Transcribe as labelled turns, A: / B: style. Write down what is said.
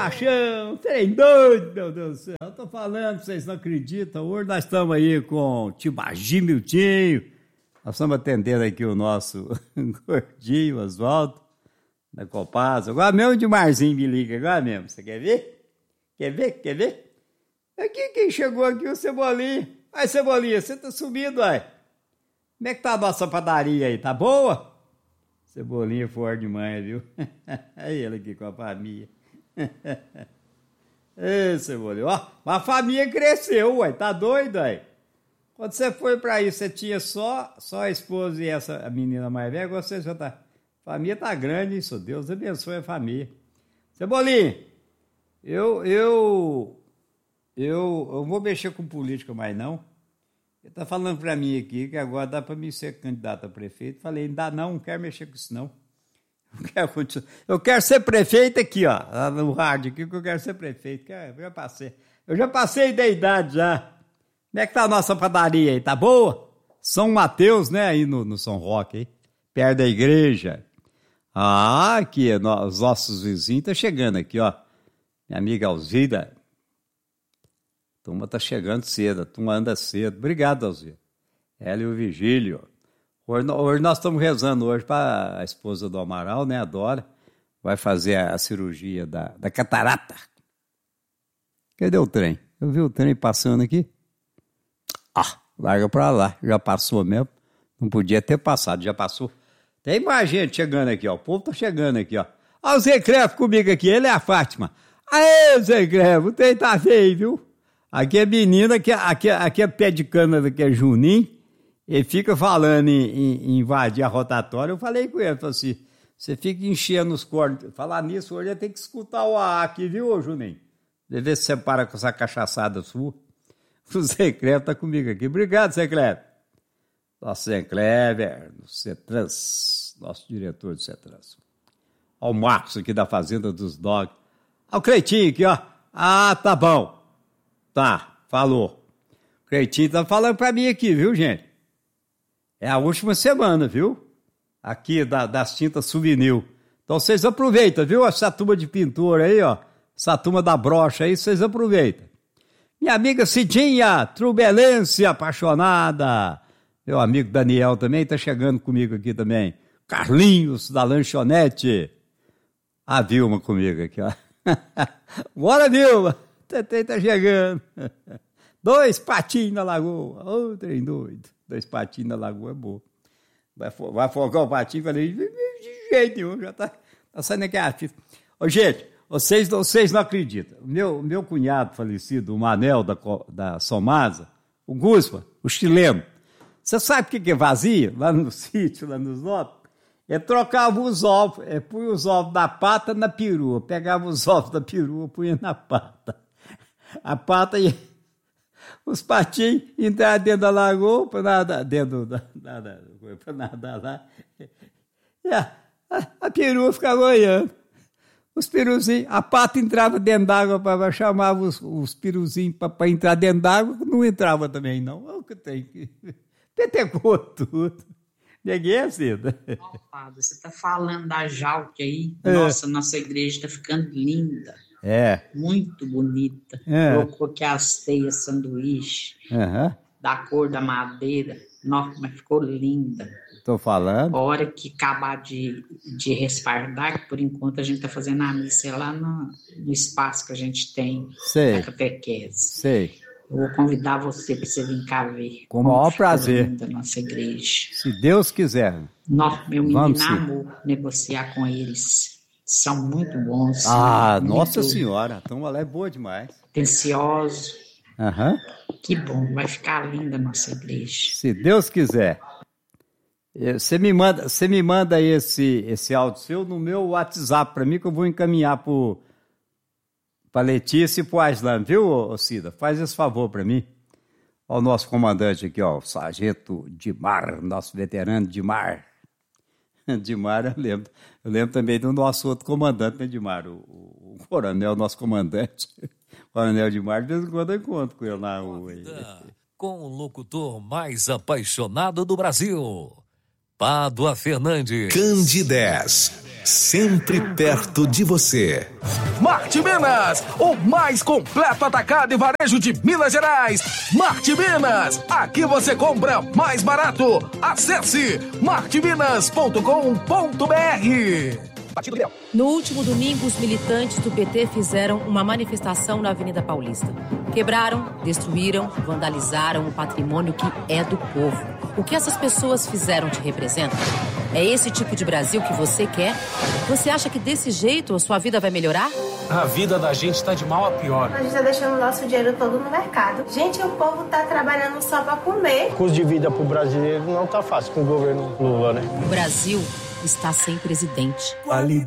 A: machão, trem doido, meu Deus do céu. Eu tô falando, vocês não acreditam. Hoje nós estamos aí com o Tibagi Miltinho. Nós estamos atendendo aqui o nosso gordinho, Oswaldo, da Copasa. Agora mesmo de Marzinho me liga, agora mesmo. Você quer ver? Quer ver? Aqui, quem chegou aqui, o Cebolinha. Aí, Cebolinha, você tá sumido, aí. Como é que tá a nossa padaria aí? Tá boa? Cebolinha forte demais, viu? Aí ele aqui com a família. Ei, Cebolinha. Ó, a família cresceu, ué. Tá doido, aí? Quando você foi pra aí, você tinha só a esposa e a menina mais velha, agora você já tá... A família tá grande, isso. Deus abençoe a família. Cebolinha, eu vou mexer com política mais não. Ele tá falando pra mim aqui que agora dá pra mim ser candidato a prefeito. Falei, não quero mexer com isso não. Eu quero ser prefeito aqui, ó, no rádio aqui, que eu quero ser prefeito. Eu já passei da idade já. Como é que tá a nossa padaria aí? Tá boa? São Mateus, né, aí no São Roque, aí, perto da igreja. Ah, aqui, os nossos vizinhos tá chegando aqui, ó. Minha amiga Alzira. A turma tá chegando cedo, a turma anda cedo. Obrigado, Alzira. Ela e o Vigílio. Hoje nós estamos rezando hoje para a esposa do Amaral, né, a Dora. Vai fazer a cirurgia da catarata. Cadê o trem? Eu vi o trem passando aqui. Ah, larga pra lá. Já passou mesmo. Não podia ter passado, já passou. Tem mais gente chegando aqui, ó. O povo tá chegando aqui, ó. Olha o Zé Crevo comigo aqui, ele é a Fátima. Aê, Zé Crevo, o trem tá feio, viu? Aqui é menina, aqui é pé de cana, que é Juninho. Ele fica falando em invadir a rotatória. Eu falei com ele, falei assim, você fica enchendo os cornos. Falar nisso, hoje eu tenho que escutar o AA aqui, viu, Juninho? Ver se você para com essa cachaçada sua. O Zé Cleber tá comigo aqui. Obrigado, Zé Cleber. Nosso Zé Cleber, no CETRANS, nosso diretor do CETRANS. Olha o Marcos aqui da Fazenda dos Dogs. Olha o Cleitinho aqui, ó. Ah, tá bom. Tá, falou. O Cleitinho tá falando pra mim aqui, viu, gente? É a última semana, viu? Aqui das tintas souvenir. Então vocês aproveitam, viu? Essa turma de pintura aí, ó. Essa turma da brocha aí, vocês aproveitam. Minha amiga Cidinha, trubelense apaixonada. Meu amigo Daniel também tá chegando comigo aqui também. Carlinhos, da lanchonete. A Vilma comigo aqui, ó. Bora, Vilma. Tetê tá chegando. 2 patinhos na lagoa. Ô, trem doido. 2 patinhos na lagoa é boa. Vai afogar o patinho, falei, de jeito nenhum, já tá saindo aqui a fita. Ô, gente, vocês não acreditam. Meu cunhado falecido, o Manel da Somasa, o Guspa, o chileno, você sabe o que fazia lá no sítio, lá nos novos? Ele trocava os ovos, punha os ovos da pata na perua, pegava os ovos da perua, punha na pata. A pata ia... Os patinhos entravam dentro da lagoa para nadar, para nadar lá. E a perua ficava olhando. Os peruzinhos, a pata entrava dentro d'água, chamava os peruzinhos para entrar dentro d'água, não entrava também, não. Olha o que tem que... Petecou tudo. Ninguém é cedo.
B: Você está falando da Jalque aí. Nossa igreja está ficando linda.
A: É.
B: Muito bonita. Colocou aqui as teias sanduíche, da cor da madeira. Nossa, mas ficou linda.
A: Estou falando.
B: A hora que acabar de respaldar, que por enquanto a gente está fazendo a missa lá no espaço que a gente tem.
A: Sei.
B: Da catequese.
A: Sei.
B: Eu vou convidar você para você vir cá ver.
A: Com o maior prazer.
B: Da nossa igreja.
A: Se Deus quiser.
B: Nossa, meu menino amor negociar com eles. São muito bons.
A: Ah, muito... Nossa Senhora. Então ela é boa demais.
B: Atencioso. Que bom. Vai ficar linda a nossa igreja.
A: Se Deus quiser. Você me manda esse áudio seu no meu WhatsApp para mim, que eu vou encaminhar para Letícia e para o Aslan, viu, Cida? Faz esse favor para mim. Olha o nosso comandante aqui, ó, o sargento Dimar, nosso veterano Dimar. Dimar, eu lembro também do nosso outro comandante, né, Dimar, o coronel, nosso comandante. O coronel Dimar, de vez em quando eu encontro com ele na rua.
C: Com o locutor mais apaixonado do Brasil. Pádua Fernandes.
D: Candidez, sempre perto de você.
E: Marte Minas, o mais completo atacado e varejo de Minas Gerais. Marte Minas, aqui você compra mais barato. Acesse marteminas.com.br.
F: No último domingo, os militantes do PT fizeram uma manifestação na Avenida Paulista. Quebraram, destruíram, vandalizaram o patrimônio que é do povo. O que essas pessoas fizeram te representa? É esse tipo de Brasil que você quer? Você acha que desse jeito a sua vida vai melhorar?
G: A vida da gente está de mal a pior.
H: A gente está deixando o nosso dinheiro todo no mercado. Gente, o povo está trabalhando só para comer.
I: O custo de vida para o brasileiro não está fácil com o governo Lula, né?
F: O Brasil está sem presidente.